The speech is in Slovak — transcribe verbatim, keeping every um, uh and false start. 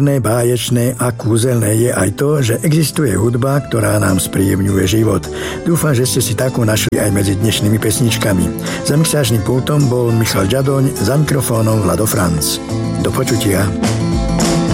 Báječné a kúzelné je aj to, že existuje hudba, ktorá nám spríjemňuje život. Dúfam, že ste si takú našli aj medzi dnešnými pesničkami. Za mixážnym pultom bol Michal Ďadoň, za mikrofónom Vlado Franc. Do počutia.